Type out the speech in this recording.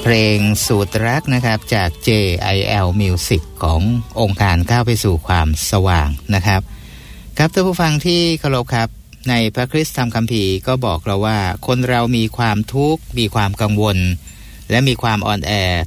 เพลงสูตรรักนะครับจาก JIL Music ขององค์การก้าวไปสู่ความสว่างนะครับครับท่านผู้ฟังที่เคารพครับในพระคริสตธรรมคัมภีร์ก็บอกเราว่าคนเรามีความทุกข์มีความกังวลและมีความอ่อนแอ